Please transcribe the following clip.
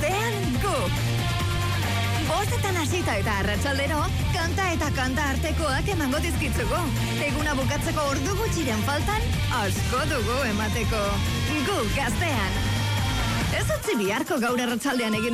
Gaztean gu. Bostetan hasita eta arratsaldero, kanta eta kanta artekoak emango dizkitzugu. Eguna bukatzeko ordu gutxiren faltan, asko dugu emateko. Gu Gaztean. Ez utzi biharko gaur arratsaldean egin